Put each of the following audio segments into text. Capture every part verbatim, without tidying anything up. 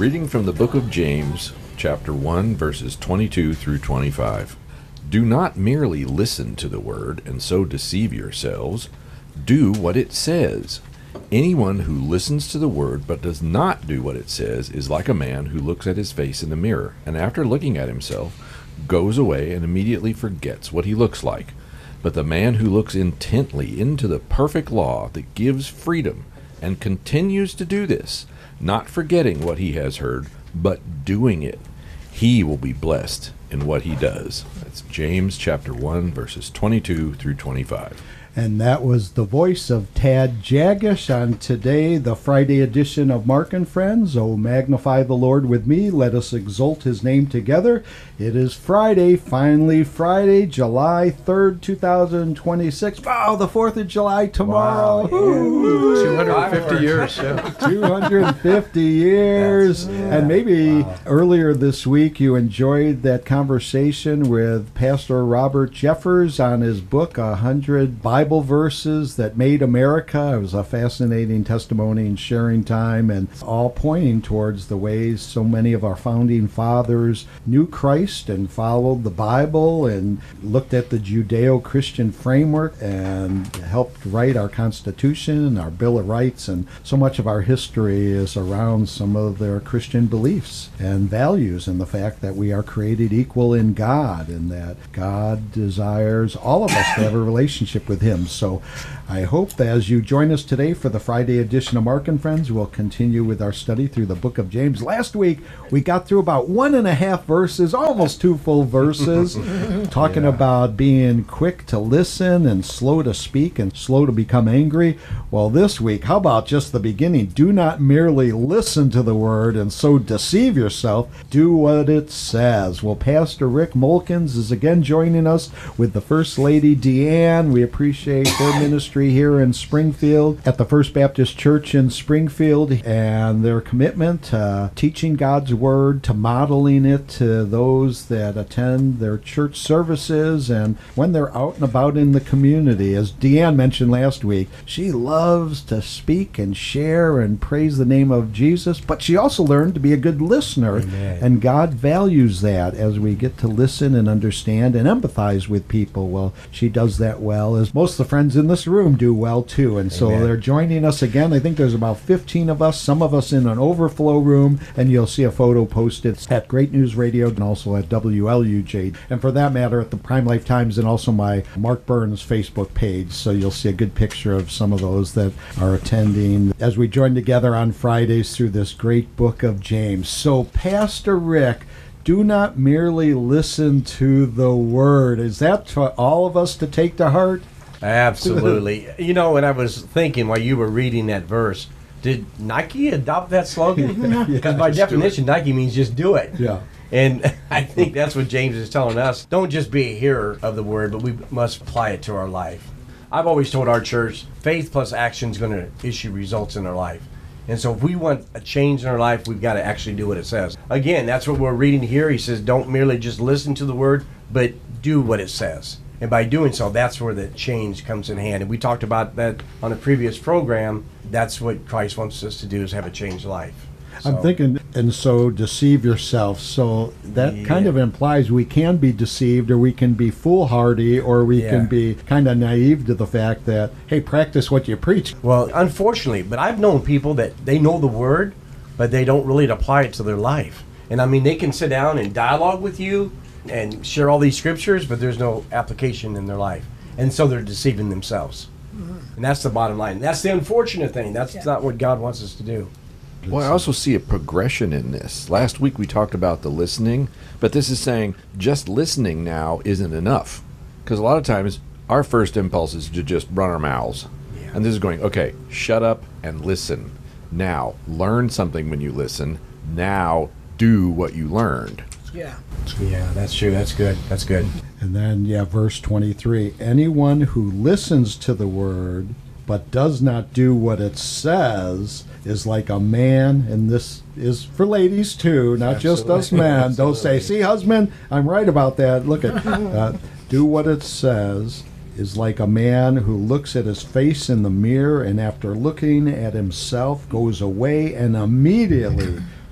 Reading from the book of James, chapter one, verses twenty-two through twenty-five. Do not merely listen to the word and so deceive yourselves. Do what it says. Anyone who listens to the word but does not do what it says is like a man who looks at his face in the mirror, and after looking at himself, goes away and immediately forgets what he looks like. But the man who looks intently into the perfect law that gives freedom and continues to do this, not forgetting what he has heard, but doing it, he will be blessed in what he does. That's James chapter one, verses twenty-two through twenty-five. And that was the voice of Tad Jagish on today, the Friday edition of Mark and Friends. Oh, magnify the Lord with me. Let us exalt his name together. It is Friday, finally Friday, July third, two thousand twenty-six. Wow, the fourth of July tomorrow. Wow, yeah. two hundred fifty years. Yeah. two hundred fifty years. Yeah. And maybe Wow. earlier this week you enjoyed that conversation with Pastor Robert Jeffers on his book, one hundred Bible Bible verses that made America. It was a fascinating testimony and sharing time, and all pointing towards the ways so many of our founding fathers knew Christ and followed the Bible and looked at the Judeo-Christian framework and helped write our Constitution and our Bill of Rights, and so much of our history is around some of their Christian beliefs and values, and the fact that we are created equal in God and that God desires all of us to have a relationship with him. So I hope that as you join us today for the Friday edition of Mark and Friends, we'll continue with our study through the book of James. Last week, we got through about one and a half verses, almost two full verses, talking Yeah. about being quick to listen and slow to speak and slow to become angry. Well, this week, how about just the beginning? Do not merely listen to the word and so deceive yourself. Do what it says. Well, Pastor Rick Molkins is again joining us with the First Lady, Deanne. We appreciate their ministry here in Springfield at the First Baptist Church in Springfield and their commitment to teaching God's Word, to modeling it to those that attend their church services and when they're out and about in the community. As Deanne mentioned last week, she loves to speak and share and praise the name of Jesus, but she also learned to be a good listener. Amen. And God values that as we get to listen and understand and empathize with people. Well, she does that well, as most of the friends in this room do well too. And so Amen. they're joining us again. I think there's about fifteen of us, some of us in an overflow room, and you'll see a photo posted at Great News Radio and also at W L U J, and for that matter at the Prime Life Times and also my Mark Burns Facebook page. So you'll see a good picture of some of those that are attending as we join together on Fridays through this great book of James. So Pastor Rick, do not merely listen to the word. Is that for all of us to take to heart? Absolutely. You know, when I was thinking while you were reading that verse, did Nike adopt that slogan? Because by definition, Nike means just do it. Yeah. And I think that's what James is telling us. Don't just be a hearer of the word, but we must apply it to our life. I've always told our church, faith plus action is going to issue results in our life. And so if we want a change in our life, we've got to actually do what it says. Again, that's what we're reading here. He says, don't merely just listen to the word, but do what it says. And by doing so, that's where the change comes in hand. And we talked about that on a previous program. That's what Christ wants us to do, is have a changed life. I'm So- thinking, and so deceive yourself. So that Yeah. kind of implies we can be deceived, or we can be foolhardy, or we Yeah. can be kind of naive to the fact that, hey, practice what you preach. Well, unfortunately, but I've known people that they know the word, but they don't really apply it to their life. And I mean, they can sit down and dialogue with you and share all these scriptures, but there's no application in their life. And so they're deceiving themselves. And that's the bottom line. That's the unfortunate thing. That's Yeah. not what God wants us to do. Well, I also see a progression in this. Last week we talked about the listening, but this is saying just listening now isn't enough. Because a lot of times our first impulse is to just run our mouths. Yeah. And this is going, okay, shut up and listen. Now, learn something when you listen. Now, do what you learned. Yeah. Yeah, that's true. That's good. That's good. And then, yeah, verse twenty-three, anyone who listens to the word but does not do what it says is like a man, and this is for ladies too, not just us Absolutely. men. Don't say, Absolutely. see, husband, I'm right about that. Look at uh, do what it says is like a man who looks at his face in the mirror and after looking at himself goes away and immediately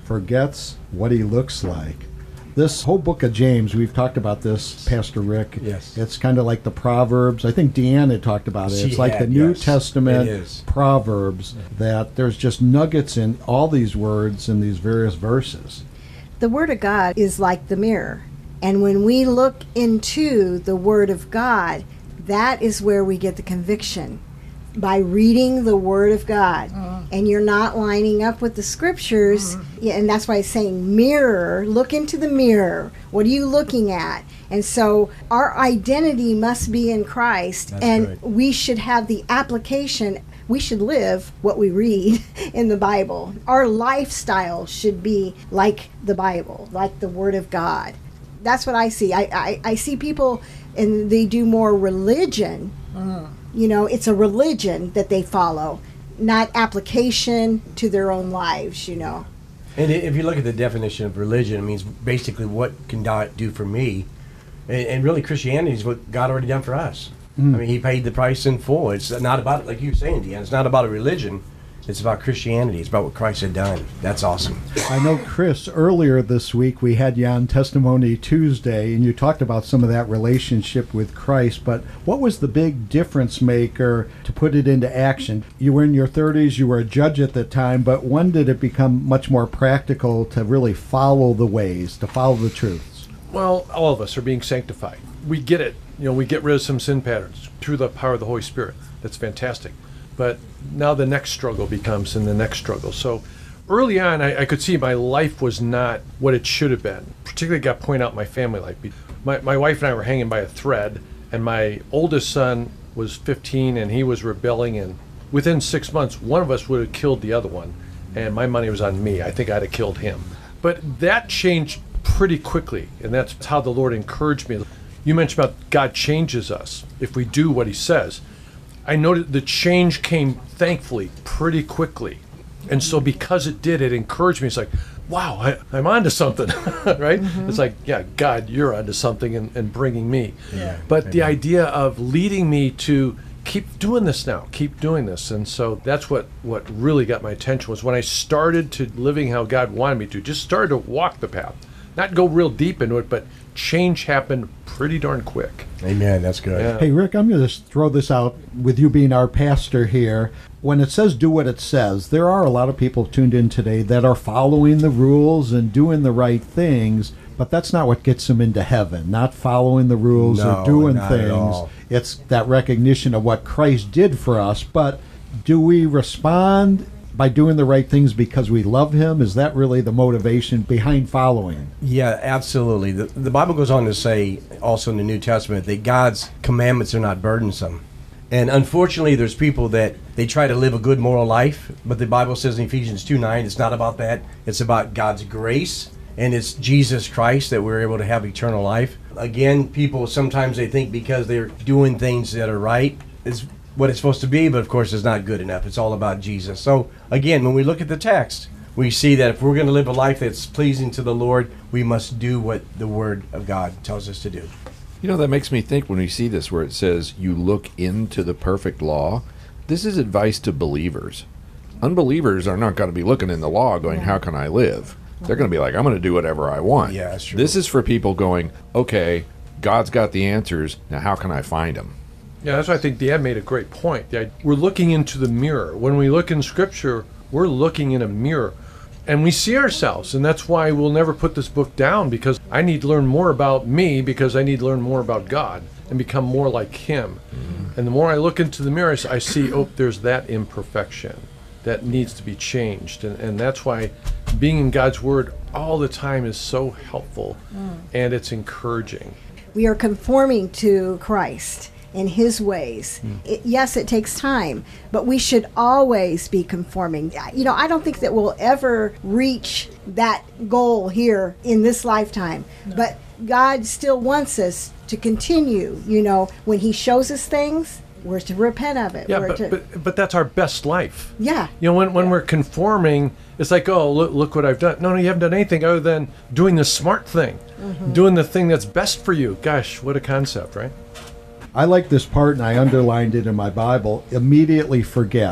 forgets what he looks like. This whole book of James, we've talked about this, Pastor Rick. Yes. It's kind of like the Proverbs. I think Deanne had talked about it. She it's like had, the New yes. Testament It is. Proverbs, that there's just nuggets in all these words in these various verses. The Word of God is like the mirror. And when we look into the Word of God, that is where we get the conviction. By reading the Word of God, mm. and you're not lining up with the Scriptures, mm. yeah, and that's why it's saying mirror, look into the mirror. What are you looking at? And so our identity must be in Christ, That's and right. we should have the application. We should live what we read in the Bible. Our lifestyle should be like the Bible, like the Word of God. That's what I see. I, I, I see people, and they do more religion. Mm. You know, it's a religion that they follow, not application to their own lives, you know. And if you look at the definition of religion, it means basically what can God do for me. And, and really Christianity is what God already done for us. Mm. I mean, he paid the price in full. It's not about, like you were saying, Deanne, it's not about a religion. It's about Christianity. It's about what Christ had done. That's awesome. I know, Chris, earlier this week we had you on Testimony Tuesday, and you talked about some of that relationship with Christ, but what was the big difference maker to put it into action? You were in your thirties, you were a judge at the time, but when did it become much more practical to really follow the ways, to follow the truths? Well, all of us are being sanctified. We get it. You know, we get rid of some sin patterns through the power of the Holy Spirit. That's fantastic. But now the next struggle becomes and the next struggle. So early on, I, I could see my life was not what it should have been. Particularly got pointed out in my family life. My, my wife and I were hanging by a thread, and my oldest son was fifteen, and he was rebelling. And within six months, one of us would have killed the other one, and my money was on me. I think I'd have killed him. But that changed pretty quickly, and that's how the Lord encouraged me. You mentioned about God changes us if we do what he says. I noticed the change came, thankfully, pretty quickly. And so because it did, it encouraged me. It's like, wow, I, I'm onto something, right? Mm-hmm. It's like, yeah, God, you're onto something and, and bringing me. Yeah. But Amen. The idea of leading me to keep doing this now, keep doing this. And so that's what, what really got my attention was when I started to living how God wanted me to, just started to walk the path. Not go real deep into it, but change happened pretty darn quick. Amen. That's good. Yeah. Hey, Rick, I'm going to throw this out with you being our pastor here. When it says do what it says, there are a lot of people tuned in today that are following the rules and doing the right things, but that's not what gets them into heaven. Not following the rules No, or doing not at things. all. It's that recognition of what Christ did for us. But do we respond by doing the right things because we love him? Is that really the motivation behind following? Yeah, absolutely. The, the Bible goes on to say, also in the New Testament, that God's commandments are not burdensome. And unfortunately, there's people that they try to live a good moral life, but the Bible says in Ephesians two nine, it's not about that. It's about God's grace, and it's Jesus Christ that we're able to have eternal life. Again, people sometimes they think because they're doing things that are right is what it's supposed to be, but of course it's not good enough. It's all about Jesus. So again, when we look at the text, we see that if we're going to live a life that's pleasing to the Lord, we must do what the Word of God tells us to do. You know, that makes me think when we see this where it says you look into the perfect law, this is advice to believers. Unbelievers are not going to be looking in the law going, how can I live? They're going to be like, I'm going to do whatever I want. Yeah, that's true. This is for people going, okay, God's got the answers, now how can I find them? Yeah, that's why I think Deanne made a great point. We're looking into the mirror. When we look in Scripture, we're looking in a mirror. And we see ourselves, and that's why we'll never put this book down, because I need to learn more about me, because I need to learn more about God and become more like him. Mm-hmm. And the more I look into the mirror, I see, oh, there's that imperfection that needs to be changed. And, and that's why being in God's Word all the time is so helpful, mm. and it's encouraging. We are conforming to Christ in his ways. Mm. It, yes, it takes time, but we should always be conforming. You know, I don't think that we'll ever reach that goal here in this lifetime, no. But God still wants us to continue. You know, when he shows us things, we're to repent of it. Yeah, we're but, to, but but that's our best life. Yeah. You know, when, when yeah. we're conforming, it's like, oh, look, look what I've done. No, no, you haven't done anything other than doing the smart thing, mm-hmm. doing the thing that's best for you. Gosh, what a concept, right? I like this part, and I underlined it in my Bible, immediately forgets.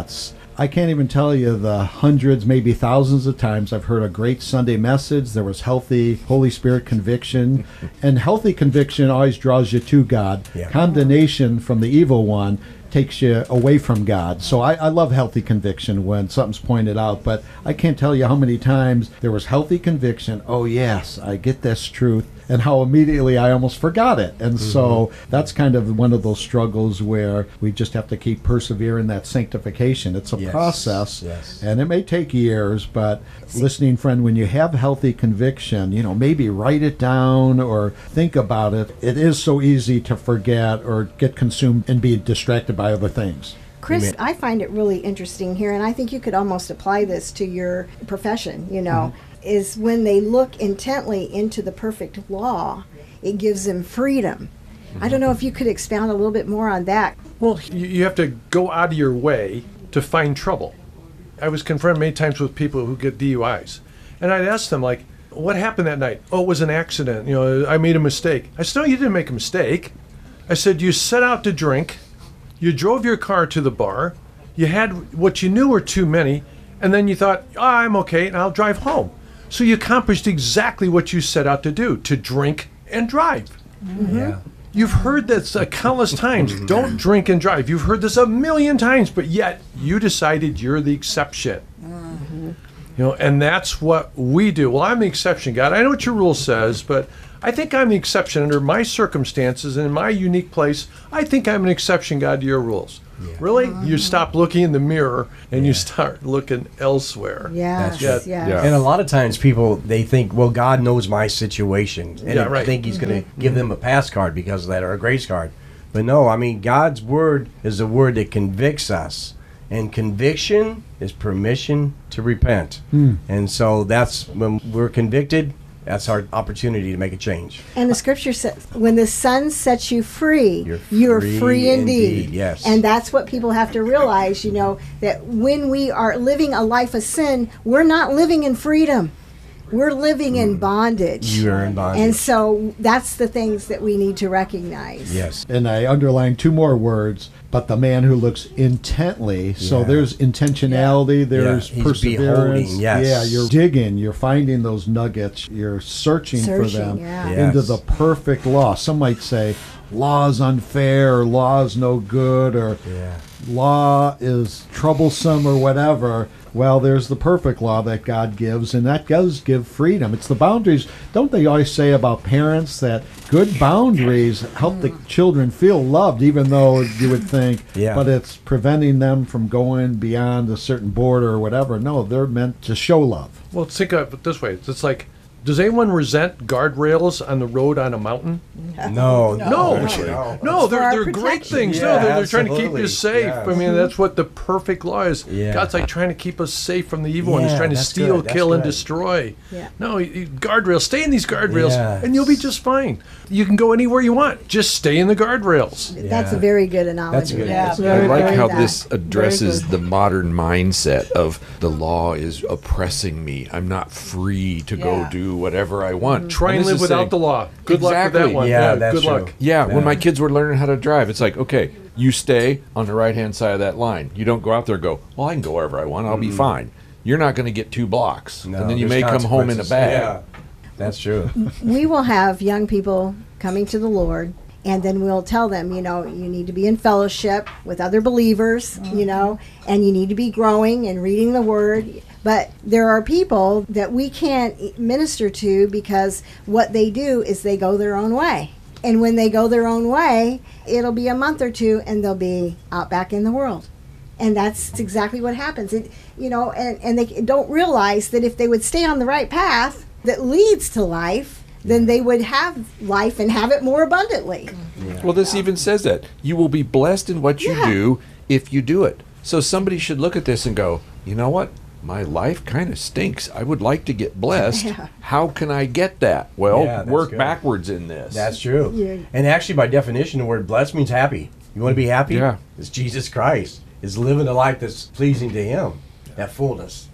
I can't even tell you the hundreds, maybe thousands of times I've heard a great Sunday message. There was healthy Holy Spirit conviction. And healthy conviction always draws you to God. Yeah. Condemnation from the evil one takes you away from God. So I, I love healthy conviction when something's pointed out, but I can't tell you how many times there was healthy conviction. Oh yes, I get this truth, and how immediately I almost forgot it. And mm-hmm. so that's kind of one of those struggles where we just have to keep persevering that sanctification. It's a yes. process, yes. and it may take years, but listening friend, when you have healthy conviction, you know, maybe write it down or think about it. It is so easy to forget or get consumed and be distracted by other things. Chris, Amen. I find it really interesting here, and I think you could almost apply this to your profession, you know, mm-hmm. is when they look intently into the perfect law, it gives them freedom. Mm-hmm. I don't know if you could expound a little bit more on that. Well, you, you have to go out of your way to find trouble. I was confronted many times with people who get D U Is, and I'd ask them, like, what happened that night? Oh, it was an accident. You know, I made a mistake. I said, no, you didn't make a mistake. I said, you set out to drink. You drove your car to the bar, you had what you knew were too many, and then you thought, oh, I'm okay, and I'll drive home. So you accomplished exactly what you set out to do, to drink and drive. Mm-hmm. Yeah. You've heard this uh, countless times, don't drink and drive. You've heard this a million times, but yet you decided you're the exception. Mm-hmm. You know, and that's what we do. Well, I'm the exception, God. I know what your rule says, but I think I'm the exception under my circumstances and in my unique place. I think I'm an exception, God, to your rules. Yeah. Really? Mm-hmm. You stop looking in the mirror and yeah. you start looking elsewhere. Yes, That's yes. yeah. And a lot of times people, they think, well, God knows my situation. And yeah, I right. think he's mm-hmm. going to give them a pass card because of that, or a grace card. But no, I mean, God's word is a word that convicts us. And conviction is permission to repent. Mm. And so that's when we're convicted, that's our opportunity to make a change. And the scripture says, when the Son sets you free, you're free, you're free indeed. indeed. Yes. And that's what people have to realize, you know, that when we are living a life of sin, we're not living in freedom. We're living in bondage. You are in bondage. And so that's the things that we need to recognize. Yes. And I underlined two more words, but the man who looks intently. So Yeah. there's intentionality, there's Yeah, he's perseverance. beholding, yes. Yeah, you're digging, you're finding those nuggets, you're searching, for Searching, them yeah. into Yes. the perfect law. Some might say law is unfair, or law is no good, or Yeah. law is troublesome, or whatever. Well, there's the perfect law that God gives, and that does give freedom. It's the boundaries. Don't they always say about parents that good boundaries help the children feel loved, even though you would think, Yeah. but it's preventing them from going beyond a certain border or whatever. No, they're meant to show love. Well, think of it this way. It's like, does anyone resent guardrails on the road on a mountain? No. No, actually. no, It's for they're our they're great protection. things. Yeah, no, they're, they're trying to keep absolutely. you safe. Yes. I mean, that's what the perfect law is. Yeah. God's like trying to keep us safe from the evil one. He's Yeah, trying to that's steal, good, that's kill, and good. destroy. Yeah. No, you, you- guardrails. Stay in these guardrails, Yes. and you'll be just fine. You can go anywhere you want. Just stay in the guardrails. That's a Yeah. very good analogy. That's good. Yeah. That's I Very, like very how that. this addresses good. the modern mindset of the law is oppressing me. I'm not free to go Yeah. do whatever I want. Try and this live is without saying- the law. Good luck with Exactly. that one. Yeah, that's good true. luck. Yeah, Yeah. when my kids were learning how to drive, it's like, okay, you stay on the right hand side of that line. You don't go out there and go, well, I can go wherever I want. I'll be fine. You're not going to get two blocks. No, and then you there's may come home in a consequences. bag. Yeah, that's true. We will have young people coming to the Lord, and then we'll tell them, you know, you need to be in fellowship with other believers, you know, and you need to be growing and reading the Word. But there are people that we can't minister to because what they do is they go their own way. And when they go their own way, it'll be a month or two and they'll be out back in the world. And that's exactly what happens. It, you know, and, and they don't realize that if they would stay on the right path that leads to life, then they would have life and have it more abundantly. Well, this even says that. You will be blessed in what you Yeah. do if you do it. So somebody should look at this and go, you know what? My life kind of stinks. I would like to get blessed. Yeah. How can I get that? Well, Yeah, that's work good. backwards in this. That's true. Yeah. And actually, by definition, the word blessed means happy. You want to be happy? Yeah. It's Jesus Christ. It's living a life that's pleasing to Him. That fullness.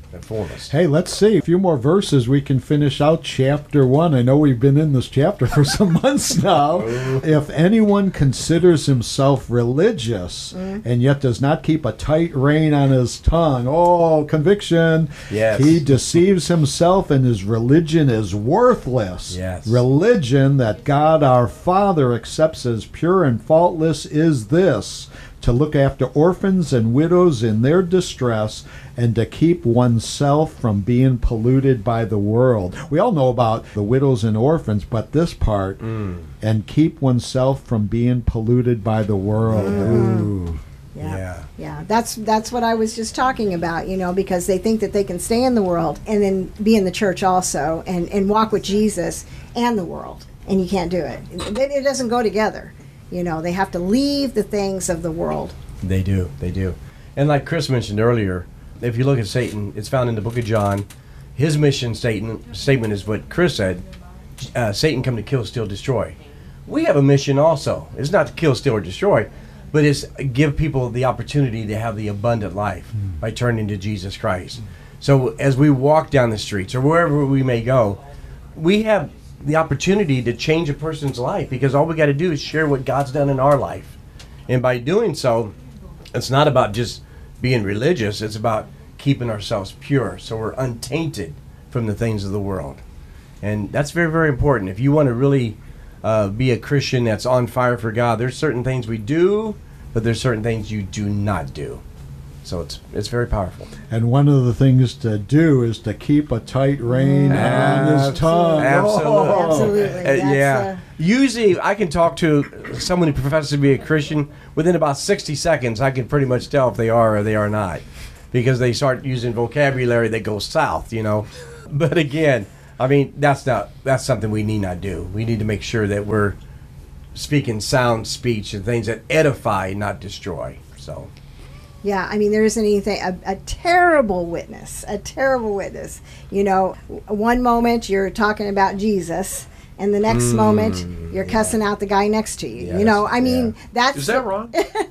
that form us. Hey, let's see. A few more verses. We can finish out chapter one. I know we've been in this chapter for some months now. If anyone considers himself religious mm. and yet does not keep a tight rein on his tongue, oh, conviction. Yes. He deceives himself and his religion is worthless. Yes. Religion that God our Father accepts as pure and faultless is this: to look after orphans and widows in their distress, and to keep oneself from being polluted by the world. We all know about the widows and orphans, but this part, mm. and keep oneself from being polluted by the world. Mm. Ooh. Yeah. yeah. Yeah. That's that's what I was just talking about, you know, because they think that they can stay in the world and then be in the church also and, and walk with Jesus and the world. And you can't do it. It, it doesn't go together. You know, they have to leave the things of the world. They do. They do. And like Chris mentioned earlier, if you look at Satan, it's found in the book of John. His mission statement, statement is what Chris said. Uh, Satan come to kill, steal, destroy. We have a mission also. It's not to kill, steal, or destroy, but it's give people the opportunity to have the abundant life mm. by turning to Jesus Christ. So as we walk down the streets or wherever we may go, we have the opportunity to change a person's life, because all we got to do is share what God's done in our life. And by doing so, it's not about just being religious, it's about keeping ourselves pure so we're untainted from the things of the world. And that's very, very important. If you want to really uh, be a Christian that's on fire for God, there's certain things we do, but there's certain things you do not do. So it's it's very powerful. And one of the things to do is to keep a tight rein on his tongue. Absolutely. Oh. Absolutely. Uh, That's, yeah. uh, Usually I can talk to someone who professes to be a Christian. Within about sixty seconds, I can pretty much tell if they are or they are not, because they start using vocabulary that goes south, you know. But again, I mean, that's not that's something we need not do. We need to make sure that we're speaking sound speech and things that edify, not destroy. So. Yeah, I mean, there isn't anything, a, a terrible witness, a terrible witness. You know, one moment you're talking about Jesus, and the next mm, moment you're yeah. cussing out the guy next to you. Yes, you know, I mean, yeah. that's... Is that wrong?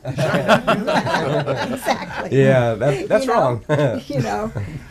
Exactly. Yeah, that, that's you wrong. Know, you know.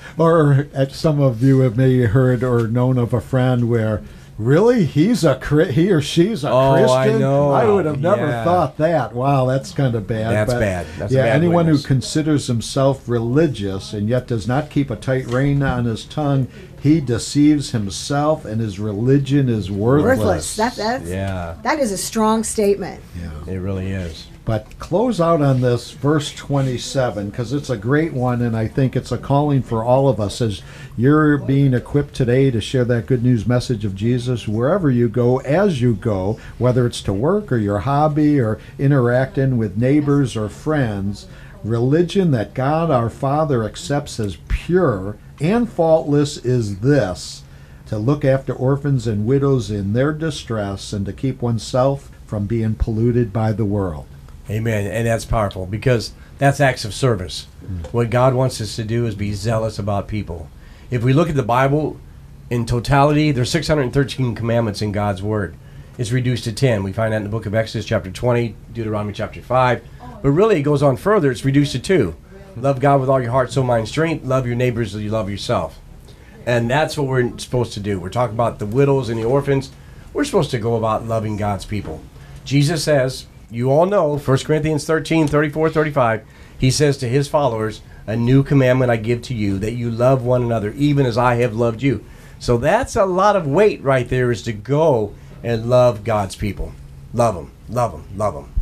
Or uh, some of you have maybe heard or known of a friend where, really, he's a he or she's a oh, Christian? I know. I would have never yeah. thought that. Wow, that's kind of bad. That's but bad. That's yeah, a bad anyone witness. who considers himself religious and yet does not keep a tight rein on his tongue, he deceives himself, and his religion is worthless. Worthless. That that's yeah. that is a strong statement. Yeah. It really is. But close out on this verse twenty-seven, because it's a great one, and I think it's a calling for all of us as you're being equipped today to share that good news message of Jesus wherever you go, as you go, whether it's to work or your hobby or interacting with neighbors or friends. Religion that God our Father accepts as pure and faultless is this: to look after orphans and widows in their distress, and to keep oneself from being polluted by the world. Amen. And that's powerful, because that's acts of service. Mm. What God wants us to do is be zealous about people. If we look at the Bible in totality, there's six hundred thirteen commandments in God's Word. It's reduced to ten. We find that in the book of Exodus chapter twenty, Deuteronomy chapter five. But really, it goes on further. It's reduced to two. Love God with all your heart, soul, mind, strength. Love your neighbors as you love yourself. And that's what we're supposed to do. We're talking about the widows and the orphans. We're supposed to go about loving God's people. Jesus says, you all know, First Corinthians thirteen, thirty-four, thirty-five, he says to his followers, a new commandment I give to you, that you love one another, even as I have loved you. So that's a lot of weight right there, is to go and love God's people. Love them, love them, love them.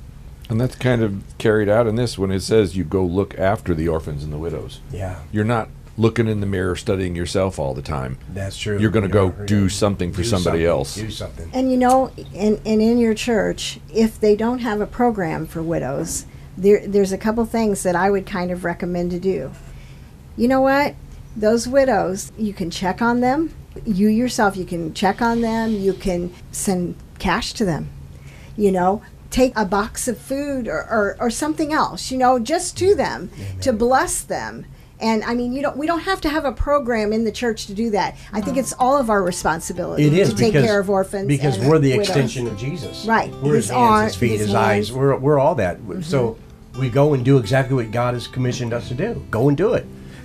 And that's kind of carried out in this when it says you go look after the orphans and the widows. Yeah. You're not looking in the mirror studying yourself all the time. That's true. You're going to go You're do gonna something for do somebody something, else. Do something. And you know, and, and in your church, if they don't have a program for widows, there there's a couple things that I would kind of recommend to do. You know what? Those widows, you can check on them. You yourself, you can check on them. You can send cash to them. You know, take a box of food or, or, or something else, you know, just to them, Amen. To bless them. And I mean, you don't. We don't have to have a program in the church to do that. I think it's all of our responsibility It is to take because, care of orphans. because and we're the widows. extension of Jesus. Right. We're his, His hands, arm- his feet, his his, hands. eyes. We're we're all that. Mm-hmm. So we go and do exactly what God has commissioned us to do. Go and do it.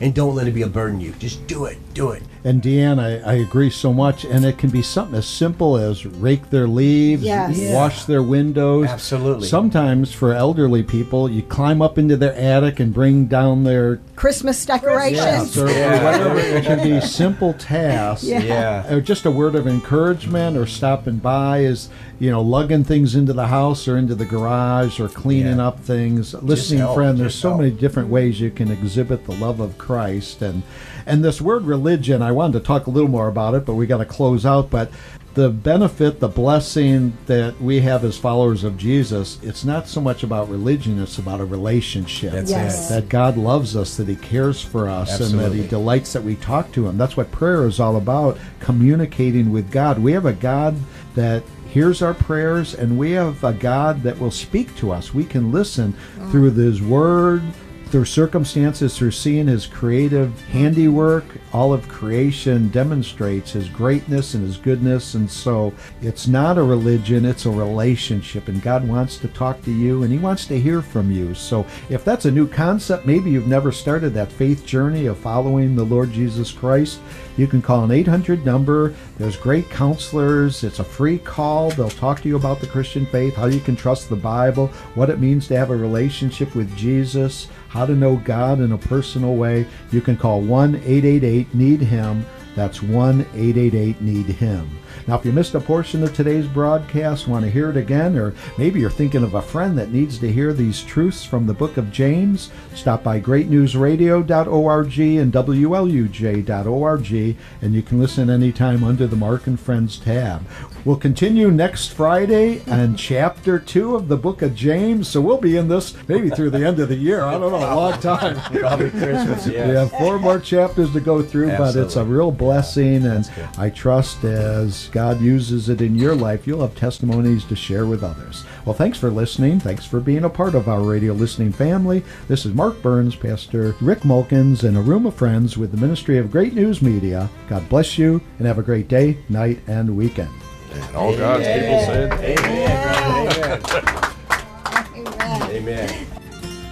and don't let it be a burden to you. Just do it. Do it. And Deanne, I, I agree so much. And it can be something as simple as rake their leaves, Yes. Yeah. wash their windows. Absolutely. Sometimes for elderly people, you climb up into their attic and bring down their Christmas decorations. yes, or, or Yeah. whatever. It can be simple tasks. Yeah. Yeah. Or just a word of encouragement, or stopping by, is you know lugging things into the house or into the garage, or cleaning Yeah. up things. Listening help, friend, there's just so help. many different ways you can exhibit the love of Christ. And and this word religion, I wanted to talk a little more about it, but we got to close out. But the benefit, the blessing that we have as followers of Jesus, it's not so much about religion, it's about a relationship. That's Yes. it. That God loves us, that He cares for us, and that Absolutely. He delights that we talk to Him. That's what prayer is all about, communicating with God. We have a God that hears our prayers, and we have a God that will speak to us. We can listen through His Word, through circumstances, through seeing His creative handiwork. All of creation demonstrates His greatness and His goodness. And so it's not a religion, it's a relationship. And God wants to talk to you, and He wants to hear from you. So if that's a new concept, maybe you've never started that faith journey of following the Lord Jesus Christ, you can call an eight hundred number. There's great counselors. It's a free call. They'll talk to you about the Christian faith, how you can trust the Bible, what it means to have a relationship with Jesus, how to know God in a personal way. You can call one eight eight eight need him. That's one eight eight eight need him. Now, if you missed a portion of today's broadcast, want to hear it again, or maybe you're thinking of a friend that needs to hear these truths from the book of James, stop by great news radio dot org and W L U J dot org, and you can listen anytime under the Mark and Friends tab. We'll continue next Friday on chapter two of the book of James, so we'll be in this maybe through the end of the year. I don't know, a long time. Probably Christmas, yes. We have four more chapters to go through, but it's a Absolutely. real blessing, and good. I trust as God uses it in your life, you'll have testimonies to share with others. Well, thanks for listening. Thanks for being a part of our radio listening family. This is Mark Burns, Pastor Rick Mulkins, and a room of friends with the Ministry of Great News Media. God bless you, and have a great day, night, and weekend. And all God's people said, Amen. Amen. Amen. Amen.